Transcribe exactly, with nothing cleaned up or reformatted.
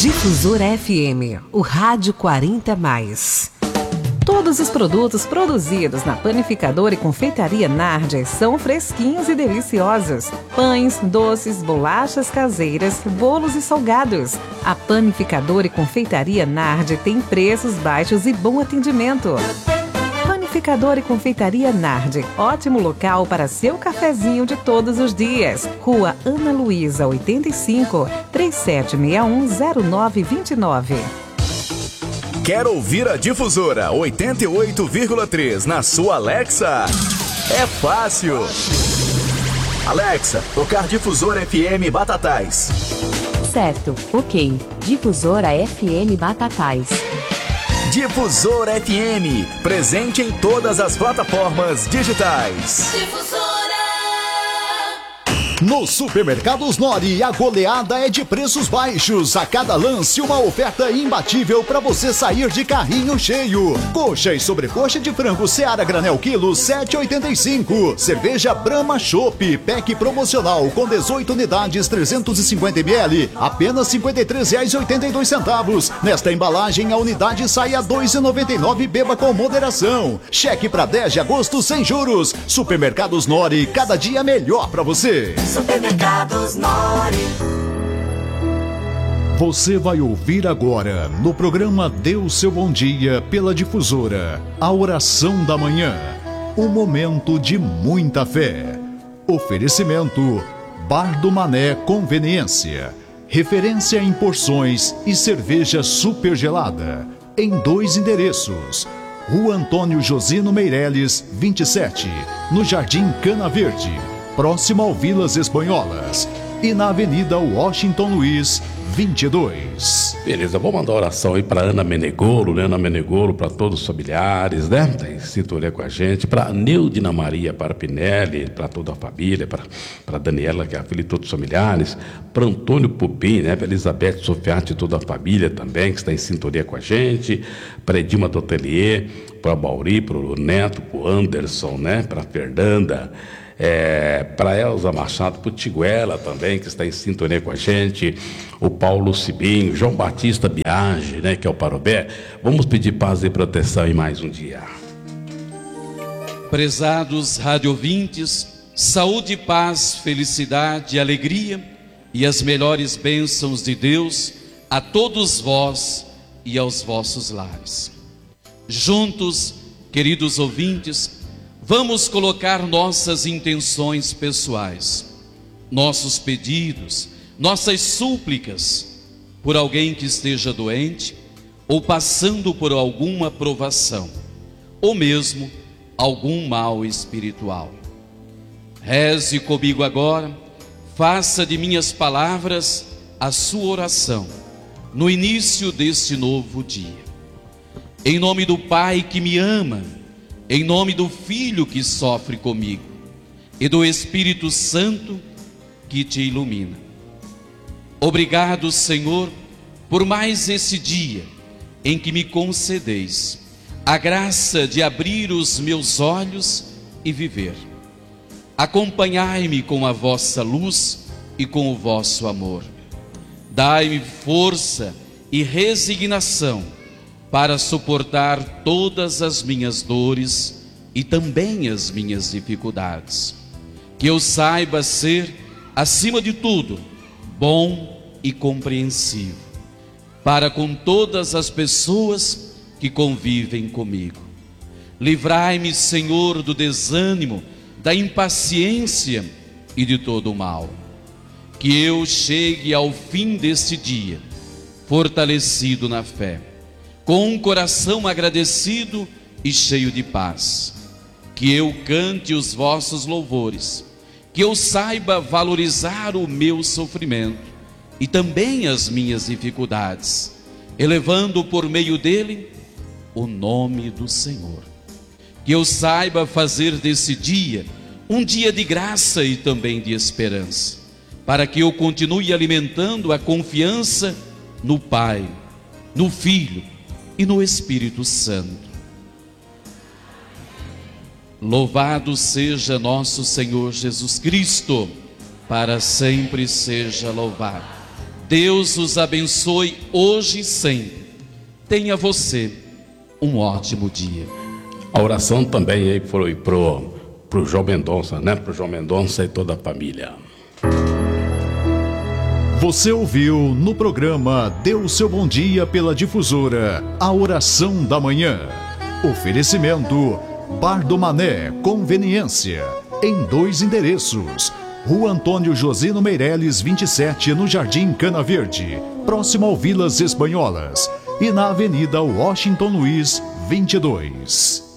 Difusora F M, o rádio quarenta mais. Todos os produtos produzidos na Panificadora e Confeitaria Nardi são fresquinhos e deliciosos. Pães, doces, bolachas caseiras, bolos e salgados. A Panificadora e Confeitaria Nardi tem preços baixos e bom atendimento. Panificadora e Confeitaria Nardi, ótimo local para seu cafezinho de todos os dias. Rua Ana Luísa, oitenta e cinco, trinta e sete sessenta e um, zero nove vinte e nove. Quer ouvir a Difusora oitenta e oito vírgula três na sua Alexa? É fácil. Alexa, tocar Difusora F M Batatais. Certo, ok. Difusora F M Batatais. Difusora F M, presente em todas as plataformas digitais. Difusora! No Supermercados Nori, a goleada é de preços baixos. A cada lance, uma oferta imbatível para você sair de carrinho cheio. Coxa e sobrecoxa de frango Seara Granel quilo, sete reais e oitenta e cinco centavos. Cerveja Brahma Chopp, pack promocional com dezoito unidades, trezentos e cinquenta mililitros, apenas cinquenta e três reais e oitenta e dois centavos. Nesta embalagem, a unidade sai a dois reais e noventa e nove centavos. Beba com moderação. Cheque para dez de agosto sem juros. Supermercados Nori, cada dia melhor para você. Supermercados Nori. Você vai ouvir agora, no programa Dê o Seu Bom Dia, pela Difusora, a oração da manhã. Um momento de muita fé. Oferecimento: Bar do Mané Conveniência. Referência em porções e cerveja super gelada. Em dois endereços. Rua Antônio Josino Meireles, vinte e sete, no Jardim Cana Verde, próximo ao Vilas Espanholas, e na Avenida Washington Luiz, vinte e dois. Beleza, vou mandar oração aí para Ana Menegolo, né? Ana Menegolo, para todos os familiares, né? Tá em sintonia com a gente, para Neudina Maria Parpinelli, para toda a família, para Daniela, que é a filha de todos os familiares, para Antônio Pupim, né? Para Elizabeth Sofiati e toda a família também, que está em sintonia com a gente, para Edilma do Atelier, para Bauri, para o Neto, para o Anderson, né? Para Fernanda. É, para Elza Machado, para o Tiguela também, que está em sintonia com a gente, o Paulo Cibinho, João Batista Biage, né, que é o Parobé. Vamos pedir paz e proteção em mais um dia. Prezados radiovintes, saúde, paz, felicidade, alegria e as melhores bênçãos de Deus a todos vós e aos vossos lares. Juntos, queridos ouvintes, vamos colocar nossas intenções pessoais, nossos pedidos, nossas súplicas por alguém que esteja doente ou passando por alguma provação, ou mesmo algum mal espiritual. Reze comigo agora, faça de minhas palavras a sua oração no início deste novo dia. Em nome do Pai que me ama, em nome do Filho que sofre comigo e do Espírito Santo que te ilumina. Obrigado, Senhor, por mais esse dia em que me concedeis a graça de abrir os meus olhos e viver. Acompanhai-me com a vossa luz e com o vosso amor. Dai-me força e resignação para suportar todas as minhas dores e também as minhas dificuldades. Que eu saiba ser, acima de tudo, bom e compreensivo para com todas as pessoas que convivem comigo. Livrai-me, Senhor, do desânimo, da impaciência e de todo o mal. Que eu chegue ao fim deste dia, fortalecido na fé, com um coração agradecido e cheio de paz. Que eu cante os vossos louvores, que eu saiba valorizar o meu sofrimento e também as minhas dificuldades, elevando por meio dele o nome do Senhor. Que eu saiba fazer desse dia um dia de graça e também de esperança, para que eu continue alimentando a confiança no Pai, no Filho e no Espírito Santo. Louvado seja nosso Senhor Jesus Cristo, para sempre seja louvado. Deus os abençoe hoje e sempre. Tenha você um ótimo dia. A oração também aí foi pro, pro João Mendonça, né? Pro João Mendonça e toda a família. Você ouviu no programa Dê o Seu Bom Dia pela Difusora, a oração da manhã. Oferecimento Bar do Mané, conveniência, em dois endereços. Rua Antônio Josino Meireles, vinte e sete, no Jardim Cana Verde, próximo ao Vilas Espanholas. E na Avenida Washington Luiz, vinte e dois.